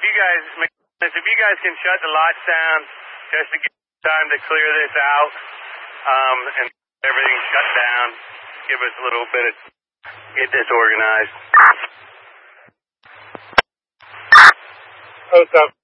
if you guys can shut the lights down just to give time to clear this out, and everything shut down, give us a little bit of get this organized. What's up?